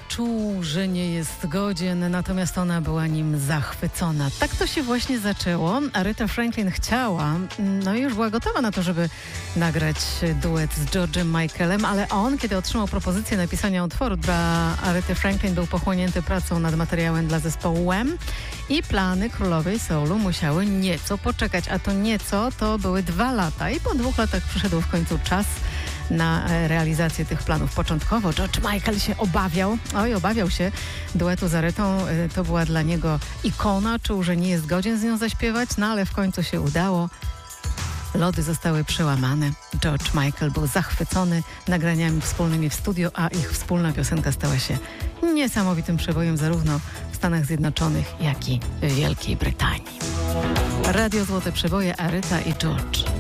czuł, że nie jest godzien, natomiast ona była nim zachwycona. Tak to się właśnie zaczęło. Aretha Franklin chciała, no i już była gotowa na to, żeby nagrać duet z George'em Michaelem, ale on, kiedy otrzymał propozycję napisania utworu dla Arety Franklin, był pochłonięty pracą nad materiałem dla zespołu Wham i plany królowej soulu musiały nieco poczekać, a to nieco to były 2 lata i po 2 latach przyszedł w końcu czas na realizację tych planów. Początkowo George Michael się obawiał się duetu z Aretą. To była dla niego ikona, czuł, że nie jest godzien z nią zaśpiewać, no ale w końcu się udało. Lody zostały przełamane. George Michael był zachwycony nagraniami wspólnymi w studio, a ich wspólna piosenka stała się niesamowitym przebojem zarówno w Stanach Zjednoczonych, jak i w Wielkiej Brytanii. Radio Złote Przeboje, Aretha i George.